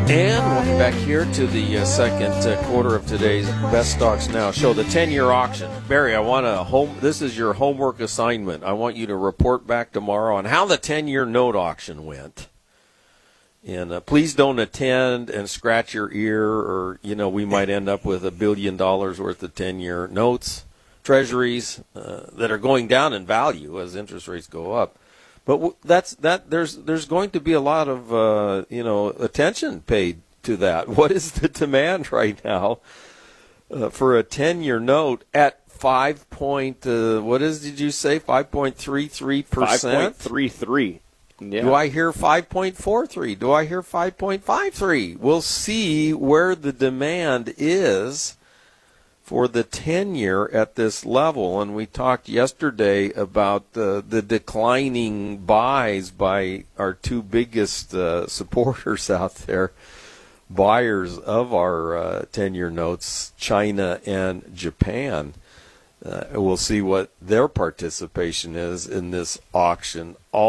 And welcome back here to the second quarter of today's Best Stocks Now show, the 10-year auction. Barry, this is your homework assignment. I want you to report back tomorrow on how the 10-year note auction went. And please don't attend and scratch your ear, or, we might end up with $1 billion worth of 10-year notes, treasuries that are going down in value as interest rates go up. But there's going to be a lot of attention paid to that. What is the demand right now for a 10-year note at 5.33%? 5.33. Yeah. Do I hear 5.43? Do I hear 5.53? We'll see where the demand is for the 10-year at this level. And we talked yesterday about the declining buys by our two biggest supporters out there, buyers of our 10-year notes, China and Japan. We'll see what their participation is in this auction.